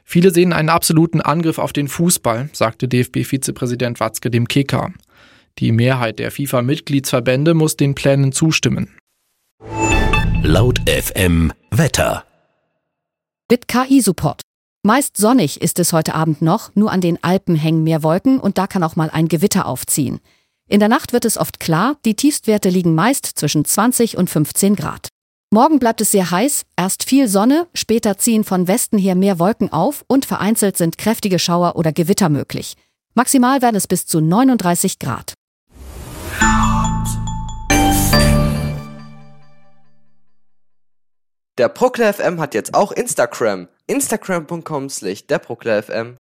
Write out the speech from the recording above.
Viele sehen einen absoluten Angriff auf den Fußball, sagte DFB-Vizepräsident Watzke dem Kicker. Die Mehrheit der FIFA-Mitgliedsverbände muss den Plänen zustimmen. Laut FM Wetter. Mit KI-Support. Meist sonnig ist es heute Abend noch, nur an den Alpen hängen mehr Wolken und da kann auch mal ein Gewitter aufziehen. In der Nacht wird es oft klar, die Tiefstwerte liegen meist zwischen 20 und 15 Grad. Morgen bleibt es sehr heiß, erst viel Sonne, später ziehen von Westen her mehr Wolken auf und vereinzelt sind kräftige Schauer oder Gewitter möglich. Maximal werden es bis zu 39 Grad. Der Proklefm hat jetzt auch Instagram. Instagram.com/derproklefm